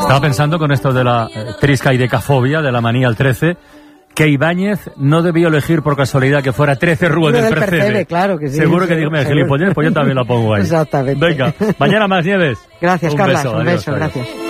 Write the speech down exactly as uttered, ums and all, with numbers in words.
Estaba pensando con esto de la eh, triscaidecafobia, de la manía al trece, que Ibáñez no debió elegir por casualidad que fuera trece Rúa del, del Percebe. Percebe. Claro que sí. Seguro que digo, mira, gilipollas, pues yo también la pongo ahí. Exactamente. Venga, mañana más, Nieves. Gracias, un Carlas. Beso, un adiós, beso, adiós. gracias.